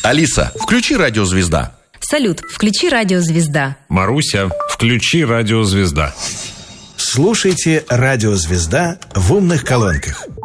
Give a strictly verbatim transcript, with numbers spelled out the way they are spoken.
Алиса, включи «Радио Звезда». Салют, включи «Радио Звезда». Маруся, включи «Радио Звезда». Слушайте «Радио Звезда» в умных колонках.